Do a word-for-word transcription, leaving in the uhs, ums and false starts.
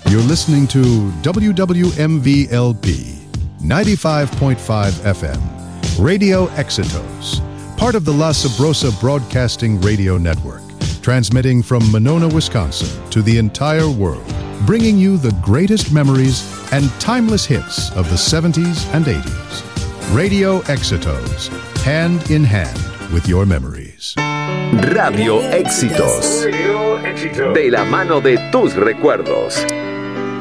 You're listening to W W M V L P ninety-five point five F M, Radio Éxitos, part of the La Sabrosa Broadcasting Radio Network, transmitting from Monona, Wisconsin to the entire world, bringing you the greatest memories and timeless hits of the seventies and eighties. Radio Éxitos, hand in hand with your memories. Radio Éxitos, de la mano de tus recuerdos.